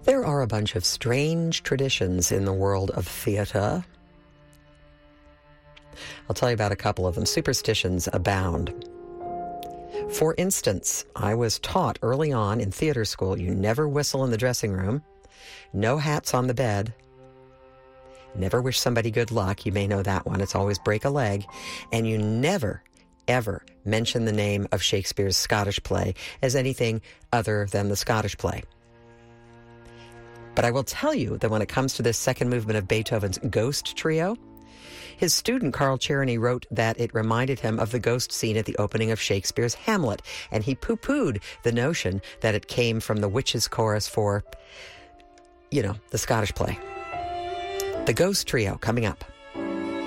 There are a bunch of strange traditions in the world of theater. I'll tell you about a couple of them. Superstitions abound. For instance, I was taught early on in theater school, you never whistle in the dressing room, no hats on the bed, never wish somebody good luck. You may know that one. It's always break a leg. And you never, ever mention the name of Shakespeare's Scottish play as anything other than the Scottish play. But I will tell you that when it comes to this second movement of Beethoven's Ghost Trio, his student Carl Cherny wrote that it reminded him of the ghost scene at the opening of Shakespeare's Hamlet, and he poo-pooed the notion that it came from the witches' chorus for, the Scottish play. The Ghost Trio coming up.